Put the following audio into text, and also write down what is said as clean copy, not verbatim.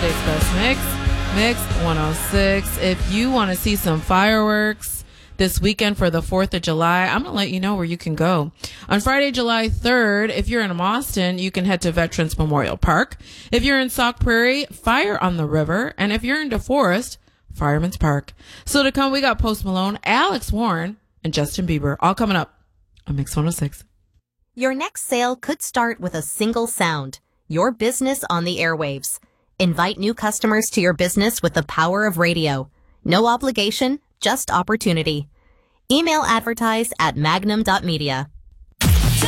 today's best mix, Mix 106. If you want to see some fireworks this weekend for the 4th of July, I'm going to let you know where you can go. On Friday, July 3rd, if you're in Austin, you can head to Veterans Memorial Park. If you're in Sauk Prairie, Fire on the River. And if you're in DeForest, Fireman's Park. So to come, we got Post Malone, Alex Warren, and Justin Bieber, all coming up on Mix 106. Your next sale could start with a single sound, your business on the airwaves. Invite new customers to your business with the power of radio. No obligation, just opportunity. Email advertise at magnum.media.